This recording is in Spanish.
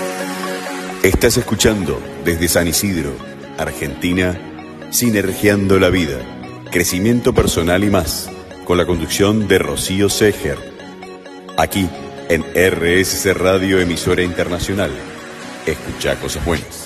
Estás escuchando desde San Isidro, Argentina, Sinergiando la Vida, crecimiento personal y más, con la conducción de Rocío Seger. Aquí, en RSC Radio, emisora internacional. Escucha cosas buenas.